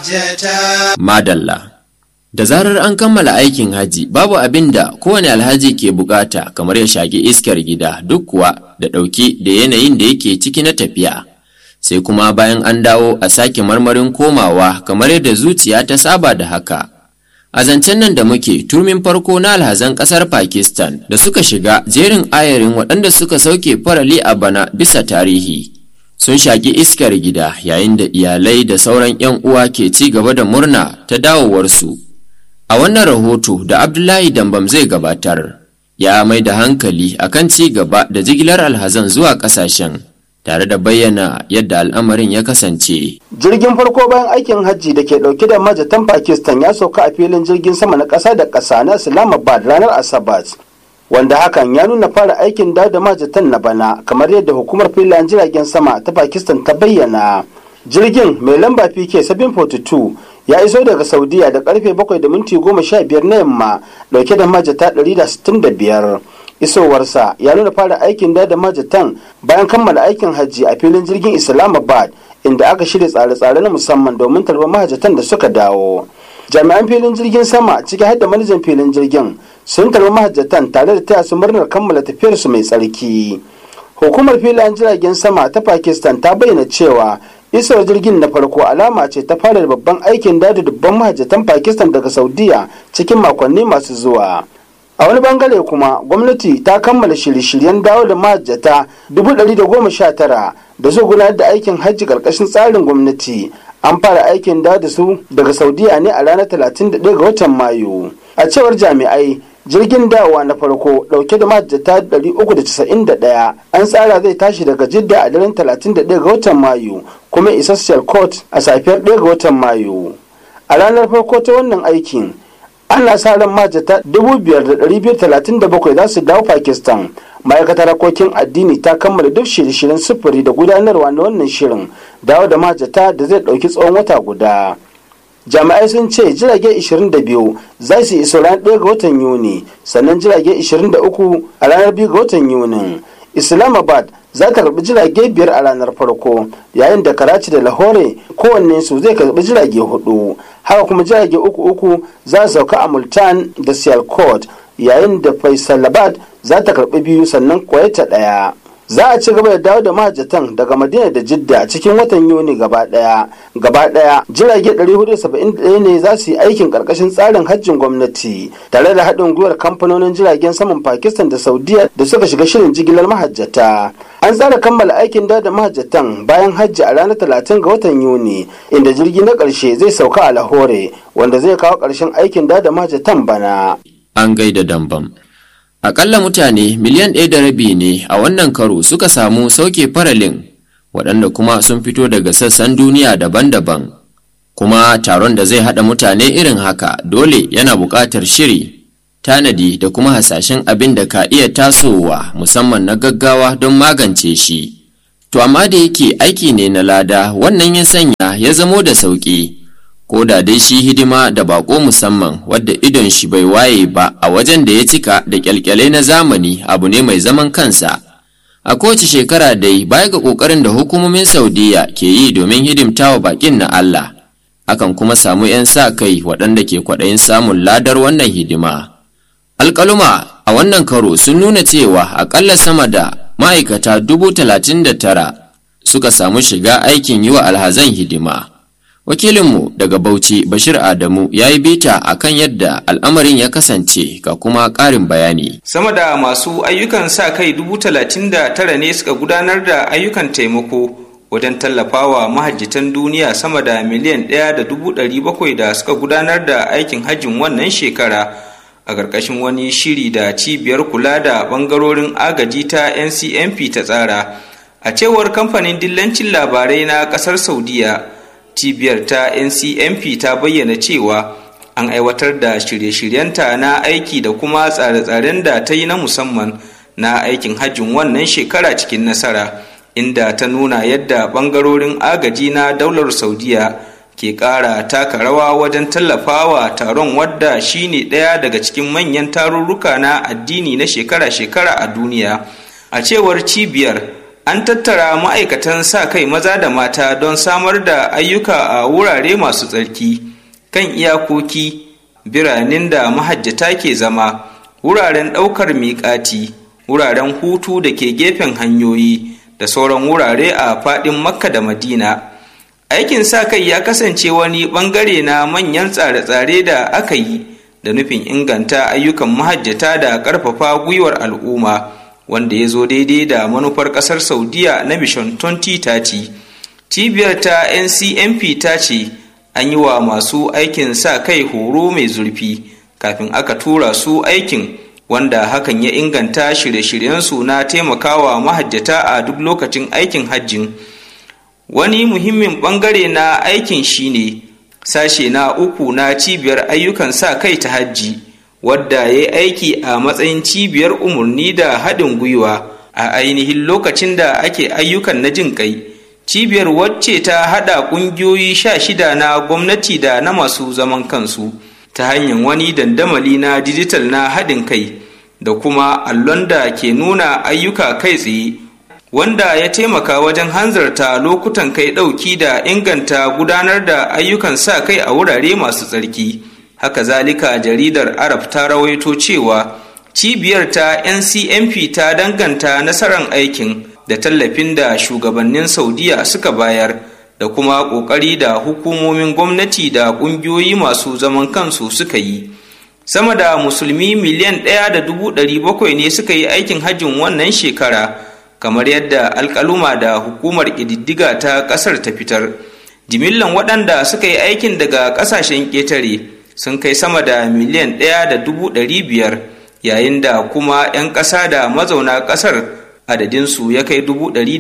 Madalla. Da zarar an kammala aikin haji, babu abin da kowane alhaji ke bukata kamar ya shaki iskar gida, duk kuwa da ɗauki da yanayin da yake ciki na tafiya. Sai kuma bayan an dawo a sake marmarin komawa kamar yadda zuciya ta saba da haka. A zancen nan da muke, turmin farko na alhazan ƙasar Pakistan da suka shiga jerin ayarin waɗanda suka sauke farali a bana bisa tarihi. Sun shaƙi iskar gida yayin da iyalai da sauran 'yan uwa ke ci gaba da murna ta dawowarsu. A wannan rahoto da Abdullahi Dambam zai gabatar, ya mai da hankali akan ci gaba da jigilar alhazan zuwa ƙasashen, tare da bayyana yadda al'amarin ya kasance. Jirgin farko bayan aikin hajji da ke ɗauke da majatan Pakistan ya sauka a filin jirgin sama na ƙasa da ƙasa na Islamabad ranar Asabar, wanda hakan ya nuna fara aikin da majatan na bana, kamar yadda hukumar filayen jiragen sama ta Pakistan ta bayyana. Jirgin mai lamba PK 742 ya iso daga Saudiya da karfe 7:15 na yamma dauke da majata 165. Isowarsa ya nuna fara aikin da majatan bayan kammala aikin hajji a filin jirgin Islamabad, inda aka shirya tsare-tsare na musamman domin tarbar mahajjatan da suka dawo. Jami'an filin jirgin sama ciki har da manajan filin jirgin sun tarbi mahajjatan tare da taya su murnar kammala tafiyarsu mai tsarki. Hukumar filayen jiragen sama ta Pakistan ta bayyana cewa isar jirgin na farko alama ce ta fara babban aikin da dubban mahajjatan Pakistan daga Saudiya cikin makonni masu zuwa. A wani bangare kuma gwamnati ta kammala shirye-shiryen dawo da mahajjata 119 da su gudanar da aikin hajji karkashin tsarin gwamnati. An fara aikin da su daga Saudiya ne a ranar 31 ga watan Mayu. A cewar jami'ai, jirgin dawowa na farko dauke da mahajjata 391 an tsara zai tashi daga Jidda a daren 31 ga watan Mayu, kuma isa Sialkot a safiyar 1 ga watan Mayu. A ranar farko ta wannan aikin, ana sa ran mahajjata 5,237 za su dawo Pakistan. Ma'aikatar harkokin addini ta kammala duk shirye-shiryen sufuri da gudanarwa na wannan shirin dawo da mahajjata da zai ɗauki tsawon wata guda. Jami'ai sun ce jirage 22 za su iso ranar 1 ga watan Yuni, sannan jirage 23 a ranar 2 ga watan Yunin. Islamabad za ta karbi jirage 5 a ranar farko, yayin da Karachi da Lahore kowanne su zai karbi jirage 4. Haka kuma jirage 3 za su sauka a Multan da Sialkot, yayin da Faisalabad za ta karbi 2 sannan Kwaita 1. Za a ci gaba da dawo da mahajjatan daga Madina da Jidda cikin watan Yuni gaba daya. Jirage 471 ne za su yi aikin karkashin tsarin hajjin gwamnati, tare da haɗin gwiwar kamfanonin jiragen saman Pakistan da Saudiya da suka shiga shirin jigilar mahajjata. An tsara kammala aikin da mahajjatan bayan hajji a ranar 30 ga watan Yuni, inda jirgi na ƙarshe zai sauka a Lahore, wanda zai kawo ƙarshen aikin da mahajjatan bana. An gaida Dambam. Akalla mutane miliyan 1.5 ne a wannan karo suka samu sauke faralin, waɗanda kuma sun fito daga sassan duniya daban-daban. Kuma taron da zai haɗa mutane irin haka dole yana buƙatar shiri, tanadi da kuma hasashen abin da ka iya tasowa musamman na gaggawa don magance shi. To amma da yake aiki ne na lada, wannan ya sanya ya zamo da sauƙi. Ko da dai shi hidima da bako musamman wadda idon shi bai waye ba a wajen da ya cika da kyalkyalai na zamani abu ne mai zaman kansa. A kowace shekara dai baya ga kokarin da hukumomin Saudiya ke yi domin hidimtawa bakin na Allah, akan kuma samu 'yan sa kai waɗanda ke kwaɗayin samun ladar wannan hidima. Alƙaluma a wannan karo sun nuna cewa aƙalla sama da ma'aikata 39,000 suka samu shiga aikin yi wa alhazan hidima. Wakilinmu daga Bauchi Bashir Adamu ya yi bita a kan yadda al'amarin ya kasance ga kuma ƙarin bayani. Sama da masu ayyukan sa kai 39,000 ne suka gudanar da ayyukan taimako wajen tallafawa mahajjitan duniya sama da miliyan 1.700 da suka gudanar da aikin hajjin wannan shekara a ƙarƙashin wani shiri da cibiyar kula da ɓangarorin agaji ta NCMP ta tsara. A cewar kamfanin dillancin labarai na ƙasar Saudiya, cibiyar ta NCMP ta bayyana cewa an aiwatar da shirye-shiryenta na aiki da kuma tsare-tsaren da ta yi na musamman na aikin hajjin wannan shekara cikin nasara, inda ta nuna yadda ɓangarorin agaji na daular Saudiya ke ƙara taka rawa wajen tallafawa taron, wadda shine ɗaya daga cikin manyan tarurruka na addini na shekara-shekara a duniya. A cewar cibiyar, an tattara ma'aikatan sa kai maza da mata don samar da ayyuka a wurare masu tsarki, kan iyakoki, biranen da mahajjata ke zama, wuraren ɗaukar miƙati, wuraren hutu da ke gefen hanyoyi da sauran wurare a faɗin Makka da Madina. Aikin sa kai ya kasance wani ɓangare na manyan tsare-tsare da aka yi da nufin inganta ayyukan mahajjata da ƙarfafa gwiwar al'umma, wanda ya zo daidai da manufar ƙasar Saudiya na Mission 2030. Cibiyar ta NCMP ta ce an yi wa masu aikin sa kai horo mai zurfi kafin aka tura su aikin, wanda hakan ya inganta shirye-shiryensu na taimakawa mahajjata a duk lokacin aikin hajjin. Wani muhimmin bangare na aikin shine sashe na 3 na cibiyar ayyukan sa kai ta hajji, wadda ya yi aiki a matsayin cibiyar umarni da haɗin gwiwa a ainihin lokacin da ake ayyukan na jin kai. Cibiyar, wacce ta haɗa ƙungiyoyi 16 na gwamnati da na masu zaman kansu, ta hanyar wani dandamali na dijital na haɗin kai da kuma allon da ke nuna ayyuka kai tsaye, wanda ya taimaka wajen hanzarta lokutan kai ɗauki da inganta gudanar da ayyukan sa kai a wurare masu tsarki. Haka zalika, jaridar Arab ta rawaito cewa cibiyar ta NCMP ta danganta nasarar aikin da tallafin da shugabannin Saudiya suka bayar da kuma ƙoƙari da hukumomin gwamnati da ƙungiyoyi masu zaman kansu suka yi. Sama da musulmi miliyan 1.700,000 ne suka yi aikin hajjin wannan shekara, kamar yadda alƙaluma da hukumar ƙididdiga ta ƙasar ta fitar. Jimillan waɗanda suka yi aikin daga ƙasashen ƙetare sun kai sama da miliyan 1.500,000, yayin da kuma 'yan ƙasa da mazauna ƙasar adadinsu ya kai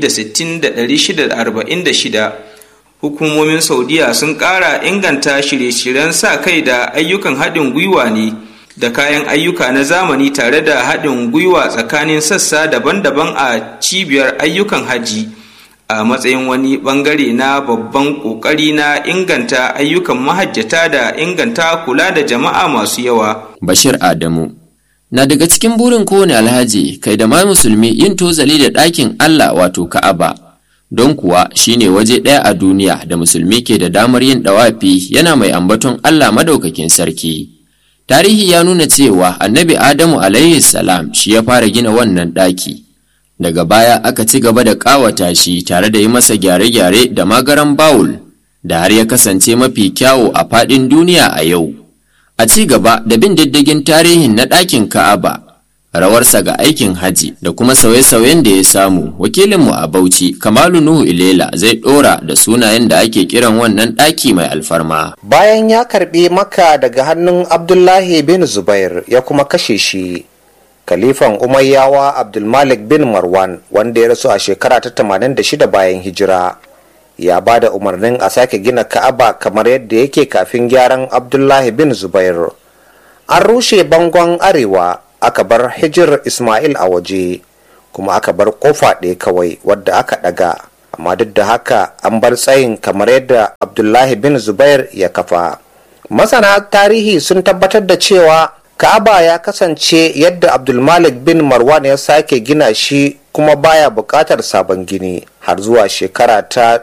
160,646. Hukumomin Saudiya sun ƙara inganta shirye-shiryen sa kai da ayyukan haɗin gwiwa ne da kayan ayyuka na zamani, tare da haɗin gwiwa tsakanin sassa daban-daban a cibiyar ayyukan haji, a matsayin wani ɓangare na babban ƙoƙari na inganta ayyukan mahajjata da inganta kula da jama'a masu yawa. Bashir Adamu na daga cikin burin kowane alhaji, kai da ma musulmi, yin tozali da ɗakin Allah wato Ka'aba, don kuwa shine waje ɗaya a duniya da musulmi ke da damar yin ɗawafi yana mai ambaton Allah madaukakin sarki. Tarihi ya nuna cewa Annabi Adamu alaihi salam shi ya fara gina wannan ɗaki. Daga baya aka ci gaba da ƙawata shi tare da yi masa gyare-gyare da magaran bawul, da har ya kasance mafi kyawu a faɗin duniya a yau. A ci gaba da bin diddigin tarihin na ɗakin Ka'aba, rawarsa ga aikin haji da kuma sauye-sauyen da ya samu, wakilinmu a Bauchi Kamalu Nuhu Ilela zai ɗora da sunayen da ake kiran wannan ɗaki mai alfarma. Bayan ya karɓi Makka daga hannun Abdullahi bin Zubair ya kuma kashe shi, Khalifan Umayyawa Abdulmalik bin Marwan, wanda ya rasu a shekara ta 86 bayan hijira, ya ba da umarnin a sake gina Ka'aba kamar yadda yake kafin gyaran Abdullahi bin Zubair. An rushe bangon arewa, aka bar hijir Ismail a waje, kuma aka bar kofa ɗaya kawai wadda aka ɗaga, amma duk da haka an bar tsayin kamar yadda Abdullahi bin Zubair ya kafa. Masana tarihi sun tabbatar da cewa Ka'aba ya kasance yadda Abdulmalik bin Marwan ya sake gina shi, kuma baya buƙatar sabon gini har zuwa shekara ta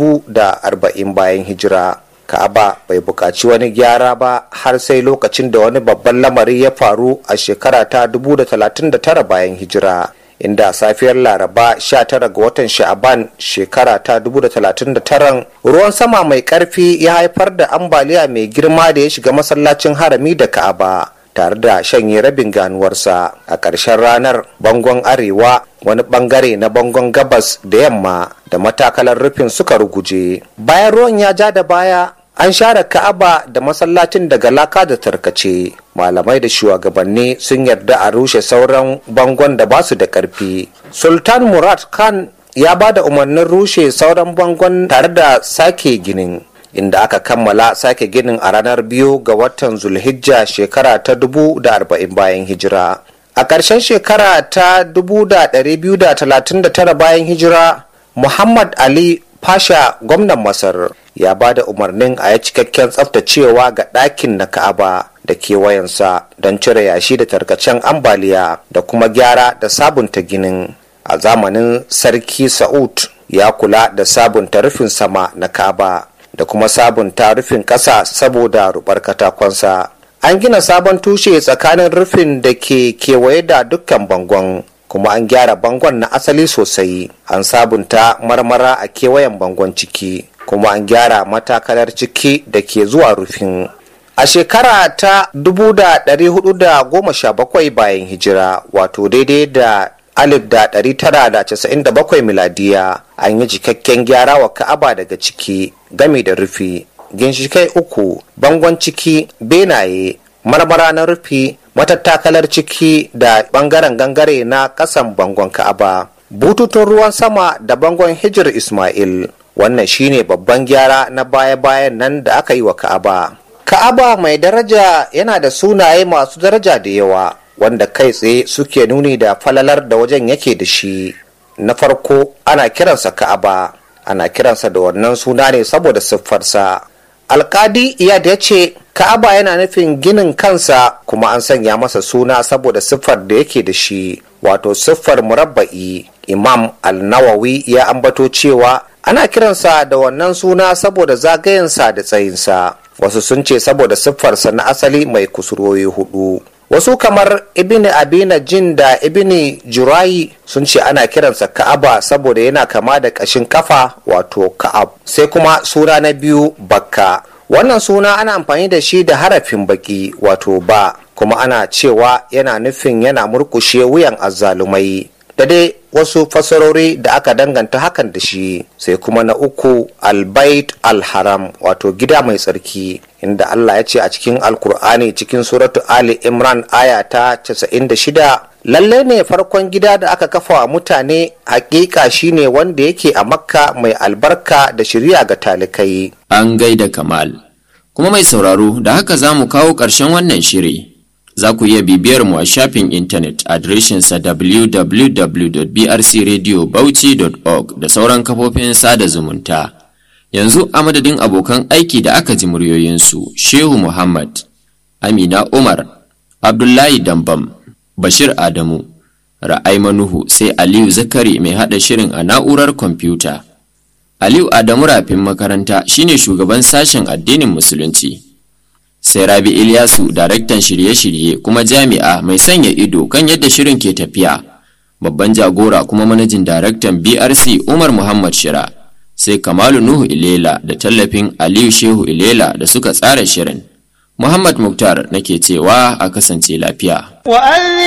40 bayan hijira. Ka'aba bai buƙaci wani gyara ba har sai lokacin da wani babban lamari ya faru a shekara ta 1039 bayan hijira, inda safiyar Laraba 19 ga watan Sha'aban shekara ta 1039 ruwan sama mai ƙarfi ya haifar da ambaliya mai girma da ya shiga masallacin harami da Ka'aba, tare da shanye rabin ganuwarsa. A ƙarshen ranar, bangon arewa, wani ɓangare na bangon gabas da yamma da matakalar rufin suka ruguje. Bayan ruwan ya ja da baya, an share Ka'aba da masallacin daga laka da tarkace. Malamai da shugabanni sun yarda a rushe sauran bangon da ba su da ƙarfi. Sultan Murad Khan ya ba da umarnin rushe sauran bangon tare da sake ginin, inda aka kammala sake ginin a ranar 2 ga watan Zulhijja shekara ta 1040 bayan hijira. A ƙarshen shekara ta 1239 bayan hijira, Muhammad Ali Pasha, gwamnan Masar, ya ba da umarnin a yi cikakken tsaftacewa ga ɗakin na Ka'aba da kewayensa don cire yashi da tarkacen ambaliya da kuma gyara da sabunta ginin. a zamanin sarki Sa'ud ya kula da sabunta rufin sama na Ka'aba da kuma sabunta rufin ƙasa saboda rubar katakonsa. An gina sabon tushe tsakanin rufin da ke kewaye da dukkan bangon, kuma an gyara bangon na asali sosai. An sabunta marmara a kewayen bangon ciki, kuma an gyara matakalar ciki da ke zuwa rufin. A shekara ta 1417 bayan hijira, wato daidai da 1997 miladiya, an yi cikakken gyara wa Ka'aba daga ciki game da rufi. Ginshikai 3, bangon ciki, benaye, marmara na rufi, matattakalar ciki da bangaren gangare na kasan bangon Ka'aba, bututun ruwan sama da bangon Hijir Ismail. Wannan shine babban gyara na baya-bayan nan da aka yi wa Ka'aba. Ka'aba mai daraja yana da sunaye masu daraja da yawa, wanda kai tsaye suke nuni da falalar da wajen yake da shi. Na farko, ana kiransa Ka'aba, ana kiransa da wannan suna ne saboda siffarsa. Alkadi Iyad ya ce Ka'aba yana nufin ginin kansa, kuma an sanya masa suna saboda siffar da yake da shi, wato siffar murabba'i. Imam Al-Nawawi ya ambato cewa ana kiransa da wannan suna saboda zagayensa da tsayinsa. Wasu sun ce saboda siffarsa na asali mai kusurwoyi 4. Wasu kamar Ibn Abi Najin da Ibn Jurayi sun ce ana kiransa Ka'aba saboda yana kama da ƙashin kafa, wato Ka'ab. Sai kuma suna na biyu, Bakka. Wannan suna ana amfani da shi da harafin baki, wato ba, kuma ana cewa yana nufin yana murkushe wuyan azzalumai, da dai wasu fasarori da aka danganta hakan da shi. Sai kuma na uku, Al-Bait Al-Haram, wato gida mai tsarki, inda Allah ya ce a cikin Alkur'ani cikin suratu Ali Imran aya ta 96, lalle ne farkon gida da aka kafa wa mutane hakika shine wanda yake a Makka mai albarka da shiriya ga talikai. An gaida Kamal. Kuma mai sauraro, da haka za mu kawo ƙarshen wannan shiri. Za ku iya bibiyar mu a shafin intanet adireshinsa www.brcradiobauchi.org da sauran kafofin sada zumunta. Yanzu a madadin abokan aiki da aka ji muryoyinsu, Shehu Muhammad, Amina Umar, Abdullahi Dambam, Bashir Adamu, Ra'aima Nuhu, sai Aliyu Zakari mai haɗa shirin a na'urar kwamfuta. Aliyu Adamu Rafin makaranta shine shugaban sashen addinin Musulunci. Sai Rabi Ilyasu, daraktan shirye-shirye kuma jami'a mai sanya ido kan yadda shirin ke tafiya. Babban jagora kuma manajin daraktan BRC Umar Muhammad Shira. Sai Kamalu Nuhu Ilela da tallafin Aliyu Shehu Ilela da suka tsara shirin. Muhammad Muktar nake cewa a kasance lafiya.